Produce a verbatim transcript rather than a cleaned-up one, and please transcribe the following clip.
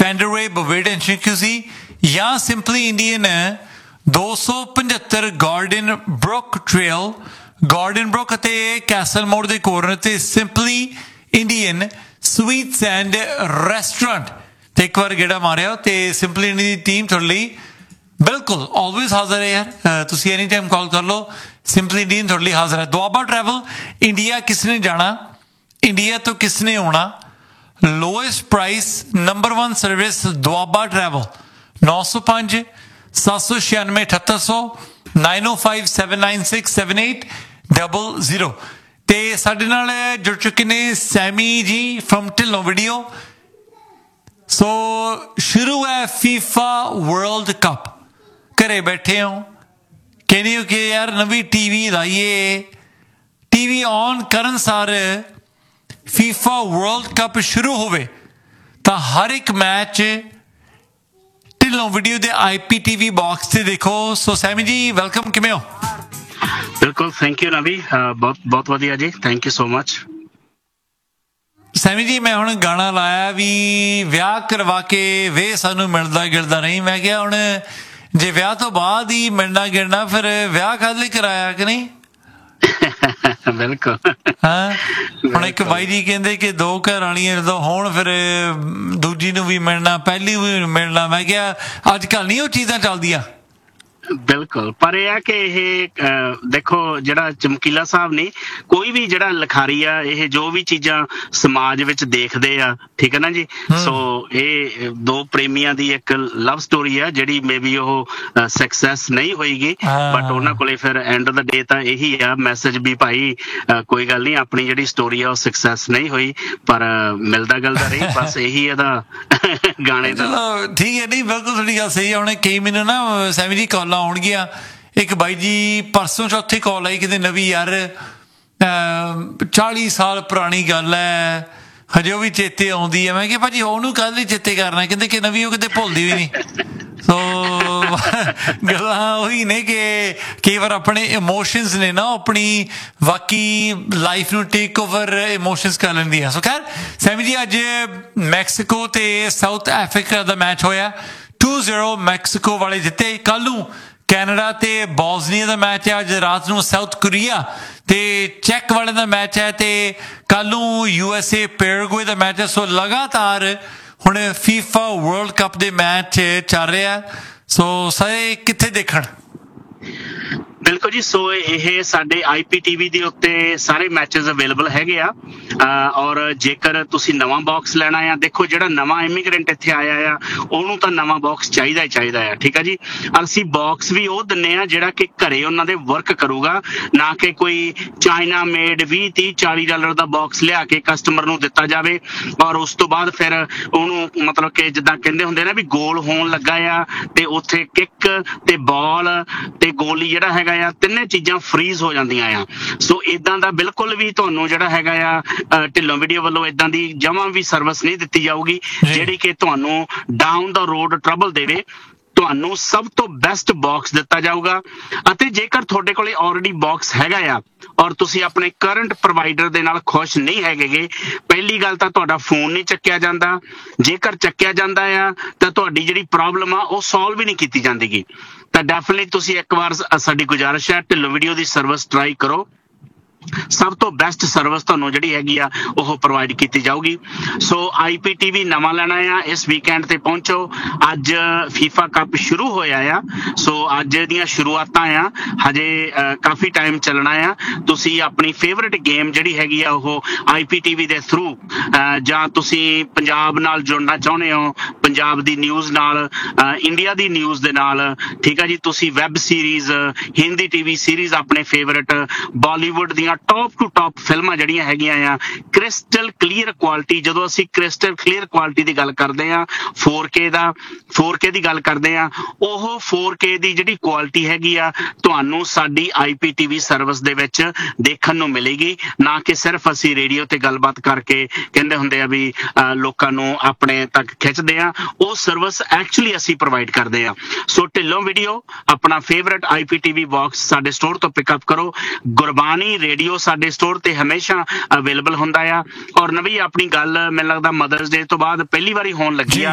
Fenderway, Boveda and Shinkuzi, ਜਾਂ Simply Indian ਦੋ ਸੌ ਪਝੱਤਰ Garden Brook Trail, Garden Brook ਅਤੇ Castle Moor ਦੇ ਕੋਰਨਰ ਤੇ Simply Indian Sweets and Restaurant ਤੇ ਇੱਕ ਵਾਰ ਗੇੜਾ ਮਾਰਿਓ ਤੇ Simply Indian ਦੀ ਟੀਮ ਤੁਹਾਡੇ ਲਈ ਬਿਲਕੁਲ ਆਲਵੇਜ਼ ਹਾਜ਼ਰ ਹੈ ਯਾਰ ਤੁਸੀਂ ਐਨੀ ਟਾਈਮ ਕਾਲ ਕਰ ਲਓ Simply Indian ਤੁਹਾਡੇ ਲਈ ਹਾਜ਼ਰ ਹੈ ਦੁਆਬਾ ਟਰੈਵਲ ਇੰਡੀਆ ਕਿਸ ਨੇ ਜਾਣਾ ਇੰਡੀਆ ਤੋਂ ਕਿਸ ਨੇ ਆਉਣਾ lowest price number one service Doaba travel ਨੌ ਸੌ ਪੰਜ ਸੱਤ ਸੌ ਛਿਆਨਵੇਂ ਅਠੱਤਰ ਸੌ ਨਾਈਨ ਓ five seven nine six seven eight double zero ਤੇ ਸਾਡੇ ਨਾਲ ਜੁੜ ਚੁੱਕੇ ਨੇ ਸੈਮੀ ਜੀ ਫਰਮ ਢਿੱਲੋਂ ਵੀਡੀਓ ਸੋ ਸ਼ੁਰੂ ਹੈ ਫੀਫਾ ਵਰਲਡ ਕੱਪ ਘਰੇ ਬੈਠੇ ਹੋ ਕਹਿੰਦੇ ਹੋ ਕਿ ਯਾਰ ਨਵੀਂ ਟੀ ਵੀ ਲਾਈਏ ਟੀ ਵੀ ਔਨ ਕਰਨ ਸਾਰ ਫੀਫਾ ਵਰਲਡ ਕੱਪ ਸ਼ੁਰੂ ਹੋਵੇ ਤਾਂ ਹਰ ਇੱਕ ਮੈਚ ਢਿੱਲੋਂ ਵੀਡੀਓ ਦੇ ਆਈ ਪੀ ਟੀ ਵੀ ਬਾਕਸ ਤੇ ਦੇਖੋ ਸੋ ਸੈਮੀ ਜੀ ਵੈਲਕਮ ਕਿਵੇਂ ਹੋ ਬਿਲਕੁਲ ਥੈਂਕ ਯੂ ਨਵੀ ਬਹੁਤ ਬਹੁਤ ਵਧੀਆ ਜੀ thank you so much semi ਜੀ ਮੈਂ ਹੁਣ ਗਾਣਾ ਲਾਇਆ ਵੀ ਵਿਆਹ ਕਰਵਾ ਕੇ ਵੇ ਸਾਨੂੰ ਮਿਲਦਾ ਗਿਲਦਾ ਨਹੀਂ ਮੈਂ ਕਿਹਾ ਹੁਣ ਜੇ ਵਿਆਹ ਤੋਂ ਬਾਅਦ ਹੀ ਮਿਲਣਾ ਗਿਲਣਾ ਫਿਰ ਵਿਆਹ ਕਾਹਦੇ ਲਈ ਕਰਾਇਆ ਕਿ ਨਹੀਂ ਬਿਲਕੁਲ ਹਾਂ ਹੁਣ ਇੱਕ ਬਾਈ ਜੀ ਕਹਿੰਦੇ ਕਿ ਦੋ ਘਰ ਵਾਲੀਆਂ ਜਦੋਂ ਹੋਣ ਫਿਰ ਦੂਜੀ ਨੂੰ ਵੀ ਮਿਲਣਾ ਪਹਿਲੀ ਵੀ ਮਿਲਣਾ ਮੈਂ ਕਿਹਾ ਅੱਜ ਕੱਲ੍ਹ ਨਹੀਂ ਉਹ ਚੀਜ਼ਾਂ ਚੱਲਦੀਆਂ ਬਿਲਕੁਲ ਪਰ ਇਹ ਆ ਕਿ ਇਹ ਦੇਖੋ ਜਿਹੜਾ ਚਮਕੀਲਾ ਸਾਹਿਬ ਨੇ ਕੋਈ ਵੀ ਜਿਹੜਾ ਲਿਖਾਰੀ ਆ ਇਹ ਜੋ ਵੀ ਚੀਜ਼ਾਂ ਸਮਾਜ ਵਿੱਚ ਦੇਖਦੇ ਆ ਠੀਕ ਹੈ ਨਾ ਜੀ ਸੋ ਇਹ ਦੋ ਪ੍ਰੇਮੀਆਂ ਦੀ ਇੱਕ ਲਵ ਸਟੋਰੀ ਆ ਜਿਹੜੀ ਮੇ ਬੀ ਉਹ ਸਕਸੈਸ ਨਹੀਂ ਹੋਏਗੀ ਬਟ ਉਹਨਾਂ ਕੋਲੇ ਫਿਰ ਐਂਡ ਆਫ ਦਾ ਡੇ ਤਾਂ ਇਹੀ ਆ ਮੈਸੇਜ ਵੀ ਭਾਈ ਕੋਈ ਗੱਲ ਨਹੀਂ ਆਪਣੀ ਜਿਹੜੀ ਸਟੋਰੀ ਆ ਉਹ ਸਕਸੈਸ ਨਹੀਂ ਹੋਈ ਪਰ ਮਿਲਦਾ ਗਿਲਦਾ ਰਹੀ ਬਸ ਇਹੀ ਇਹਦਾ ਗਾਣੇ ਦਾ ਠੀਕ ਹੈ ਨਹੀਂ ਬਿਲਕੁਲ ਤੁਹਾਡੀ ਗੱਲ ਸਹੀ ਆ ਹੁਣ ਕਈ ਮੈਨੂੰ ਨਾ ਸੈਮੀ ਜੀ ਕਾਲ ਆਉਣਗੀਆਂ ਇੱਕ ਬਾਈ ਜੀ ਪਰਸੋਂ ਚੌਥੀ ਕਾਲ ਆਈ ਕਿਤੇ ਨਵੀਂ ਯਾਰ ਚਾਲੀ ਸਾਲ ਪੁਰਾਣੀ ਗੱਲ ਹੈ ਹਜੇ ਉਹ ਵੀ ਚੇਤੇ ਆਉਂਦੀ ਹੈ ਮੈਂ ਕਿਹਾ ਭਾਜੀ ਉਹਨੂੰ ਕਾਹਦੇ ਲਈ ਚੇਤੇ ਕਰਨਾ ਕਹਿੰਦੇ ਕਿ ਨਵੀਂ ਉਹ ਕਿਤੇ ਭੁੱਲਦੀ ਵੀ ਨਹੀਂ ਸੋ ਗੱਲਾਂ ਉਹੀ ਨੇ ਕਿ ਕਈ ਵਾਰ ਆਪਣੇ ਇਮੋਸ਼ਨਸ ਨੇ ਨਾ ਆਪਣੀ ਬਾਕੀ ਲਾਈਫ ਨੂੰ ਟੇਕ ਓਵਰ ਇਮੋਸ਼ਨਸ ਕਰ ਲੈਂਦੀਆਂ ਸੋ ਖੈਰ ਸੈਮੀ ਜੀ ਅੱਜ ਮੈਕਸੀਕੋ ਤੇ ਸਾਊਥ ਅਫਰੀਕਾ ਦਾ ਮੈਚ ਹੋਇਆ ਟੂ ਜ਼ੀਰੋ ਮੈਕਸੀਕੋ ਵਾਲੇ ਜਿੱਤੇ ਕੱਲ ਨੂੰ ਕੈਨੇਡਾ ਤੇ ਬੋਸਨੀਆ ਦਾ ਮੈਚ ਹੈ ਅੱਜ ਰਾਤ ਨੂੰ ਸਾਊਥ ਕੋਰੀਆ ਤੇ ਚੈਕ ਵਾਲੇ ਦਾ ਮੈਚ ਹੈ ਤੇ ਕੱਲ ਨੂੰ U S A Paraguay the match ਹੈ ਸੋ ਲਗਾਤਾਰ ਹੁਣ ਫੀਫਾ ਵਰਲਡ ਕੱਪ ਦੇ ਮੈਚ ਚੱਲ ਰਿਹਾ ਸੋ ਸਾਰੇ ਕਿੱਥੇ ਦੇਖਣ ਬਿਲਕੁਲ ਜੀ ਸੋ ਇਹ ਸਾਡੇ ਆਈ ਪੀ ਟੀ ਵੀ ਦੇ ਉੱਤੇ ਸਾਰੇ ਮੈਚਸ ਅਵੇਲੇਬਲ ਹੈਗੇ ਆ ਔਰ ਜੇਕਰ ਤੁਸੀਂ ਨਵਾਂ ਬਾਕਸ ਲੈਣਾ ਆ ਦੇਖੋ ਜਿਹੜਾ ਨਵਾਂ ਇਮੀਗ੍ਰੈਂਟ ਇੱਥੇ ਆਇਆ ਆ ਉਹਨੂੰ ਤਾਂ ਨਵਾਂ ਬਾਕਸ ਚਾਹੀਦਾ ਹੀ ਚਾਹੀਦਾ ਆ ਠੀਕ ਆ ਜੀ ਅਸੀਂ ਬਾਕਸ ਵੀ ਉਹ ਦਿੰਦੇ ਆ ਜਿਹੜਾ ਕਿ ਘਰੇ ਉਹਨਾਂ ਦੇ ਵਰਕ ਕਰੂਗਾ ਨਾ ਕਿ ਕੋਈ ਚਾਈਨਾ ਮੇਡ ਵੀਹ ਤੀਹ ਚਾਲੀ ਡਾਲਰ ਦਾ ਬਾਕਸ ਲਿਆ ਕੇ ਕਸਟਮਰ ਨੂੰ ਦਿੱਤਾ ਜਾਵੇ ਔਰ ਉਸ ਤੋਂ ਬਾਅਦ ਫਿਰ ਉਹਨੂੰ ਮਤਲਬ ਕਿ ਜਿੱਦਾਂ ਕਹਿੰਦੇ ਹੁੰਦੇ ਨਾ ਵੀ ਗੋਲ ਹੋਣ ਲੱਗਾ ਆ ਤੇ ਉੱਥੇ ਕਿੱਕ ਤੇ ਬਾਲ ਤੇ ਗੋਲੀ ਜਿਹੜਾ ਹੈਗਾ ਆ ਤਿੰਨੇ ਚੀਜ਼ਾਂ ਫਰੀਜ਼ ਹੋ ਜਾਂਦੀਆਂ ਆ ਸੋ ਇਦਾਂ ਦਾ ਬਿਲਕੁਲ ਵੀ ਤੁਹਾਨੂੰ ਜਿਹੜਾ ਹੈਗਾ ਆ ਢਿੱਲੋਂ ਵੀਡੀਓ ਵੱਲੋਂ ਇਦਾਂ ਦੀ ਜਮਾਂ ਵੀ ਸਰਵਿਸ ਨਹੀਂ ਦਿੱਤੀ ਜਾਊਗੀ ਜਿਹੜੀ ਕਿ ਤੁਹਾਨੂੰ ਡਾਊਨ ਦਾ ਰੋਡ ਟਰਬਲ ਦੇਵੇ ਤੁਹਾਨੂੰ ਸਭ ਤੋਂ ਬੈਸਟ ਬਾਕਸ ਦਿੱਤਾ ਜਾਊਗਾ ਅਤੇ ਜੇਕਰ ਤੁਹਾਡੇ ਕੋਲੇ ਆਲਰੇਡੀ ਬਾਕਸ ਹੈਗਾ ਆ ਔਰ ਤੁਸੀਂ ਆਪਣੇ ਕਰੰਟ ਪ੍ਰੋਵਾਈਡਰ ਦੇ ਨਾਲ ਖੁਸ਼ ਨਹੀਂ ਹੈਗੇ ਪਹਿਲੀ ਗੱਲ ਤਾਂ ਤੁਹਾਡਾ ਫੋਨ ਨਹੀਂ ਚੱਕਿਆ ਜਾਂਦਾ ਜੇਕਰ ਚੱਕਿਆ ਜਾਂਦਾ ਆ ਤਾਂ ਤੁਹਾਡੀ ਜਿਹੜੀ ਪ੍ਰੋਬਲਮ ਆ ਉਹ ਸੋਲਵ ਵੀ ਨਹੀਂ ਕੀਤੀ ਜਾਂਦੀਗੀ ਤਾਂ ਡੈਫੀਨਿਟਲੀ ਤੁਸੀਂ ਇੱਕ ਵਾਰ ਸਾਡੀ ਗੁਜ਼ਾਰਿਸ਼ ਹੈ ਢਿੱਲੋਂ ਵੀਡੀਓ ਦੀ ਸਰਵਿਸ ਟਰਾਈ ਕਰੋ ਸਭ ਤੋਂ ਬੈਸਟ ਸਰਵਿਸ ਤੁਹਾਨੂੰ ਜਿਹੜੀ ਹੈਗੀ ਆ ਉਹ ਪ੍ਰੋਵਾਈਡ ਕੀਤੀ ਜਾਊਗੀ ਸੋ ਆਈ ਪੀ ਟੀ ਵੀ ਨਵਾਂ ਲੈਣਾ ਆ ਇਸ ਵੀਕਐਂਡ ਤੇ ਪਹੁੰਚੋ ਅੱਜ ਫੀਫਾ ਕੱਪ ਸ਼ੁਰੂ ਹੋਇਆ ਆ ਸੋ ਅੱਜ ਦੀਆਂ ਸ਼ੁਰੂਆਤਾਂ ਆ ਹਜੇ ਕਾਫੀ ਟਾਈਮ ਚੱਲਣਾ ਆ ਤੁਸੀਂ ਆਪਣੀ ਫੇਵਰੇਟ ਗੇਮ ਜਿਹੜੀ ਹੈਗੀ ਆ ਉਹ ਆਈ ਪੀ ਟੀ ਵੀ ਦੇ ਥਰੂ ਜਾਂ ਤੁਸੀਂ ਪੰਜਾਬ ਨਾਲ ਜੁੜਨਾ ਚਾਹੁੰਦੇ ਹੋ ਪੰਜਾਬ ਦੀ ਨਿਊਜ਼ ਨਾਲ ਇੰਡੀਆ ਦੀ ਨਿਊਜ਼ ਦੇ ਨਾਲ ਠੀਕ ਆ ਜੀ ਤੁਸੀਂ web series Hindi T V series ਆਪਣੇ ਫੇਵਰੇਟ ਬਾਲੀਵੁੱਡ ਦੀਆਂ ਟੌਪ ਟੂ ਟੌਪ ਫਿਲਮਾਂ ਜਿਹੜੀਆਂ ਹੈਗੀਆਂ ਆ ਕ੍ਰਿਸਟਲ ਕਲੀਅਰ ਕੁਆਲਿਟੀ ਜਦੋਂ ਅਸੀਂ ਕ੍ਰਿਸਟਲ ਕਲੀਅਰ ਕੁਆਲਿਟੀ ਦੀ ਗੱਲ ਕਰਦੇ ਆ ਫੋਰ ਕੇ ਦਾ ਫੋਰ ਕੇ ਦੀ ਗੱਲ ਕਰਦੇ ਆ ਉਹ ਫੋਰ ਕੇ ਦੀ ਜਿਹੜੀ ਕੁਆਲਿਟੀ ਹੈਗੀ ਆ ਤੁਹਾਨੂੰ ਸਾਡੀ ਆਈ ਪੀ ਟੀ ਵੀ ਸਰਵਿਸ ਦੇ ਵਿੱਚ ਦੇਖਣ ਨੂੰ ਮਿਲੇਗੀ ਨਾ ਕਿ ਸਿਰਫ ਅਸੀਂ ਰੇਡੀਓ ਤੇ ਗੱਲਬਾਤ ਕਰਕੇ ਕਹਿੰਦੇ ਹੁੰਦੇ ਆ ਵੀ ਲੋਕਾਂ ਨੂੰ ਆਪਣੇ ਤੱਕ ਖਿੱਚਦੇ ਆ ਉਹ ਸਰਵਿਸ ਐਕਚੁਅਲੀ ਅਸੀਂ ਪ੍ਰੋਵਾਈਡ ਕਰਦੇ ਆ ਸੋ ਢਿੱਲੋਂ ਵੀਡੀਓ ਆਪਣਾ ਫੇਵਰੇਟ ਆਈ ਪੀ ਟੀ ਵੀ ਬਾਕਸ ਸਾਡੇ ਸਟੋਰ ਤੋਂ ਪਿਕਅਪ ਕਰੋ ਗੁਰਬਾਣੀ ਰੇਡੀਓ ਸਾਡੇ ਸਟੋਰ ਤੇ ਹਮੇਸ਼ਾ ਅਵੇਲੇਬਲ ਹੁੰਦਾ ਆ ਔਰ ਨਵੀਂ ਆਪਣੀ ਗੱਲ ਮੈਨੂੰ ਲੱਗਦਾ ਮਦਰਸ ਡੇ ਤੋਂ ਬਾਅਦ ਪਹਿਲੀ ਵਾਰੀ ਹੋਣ ਲੱਗੀ ਆ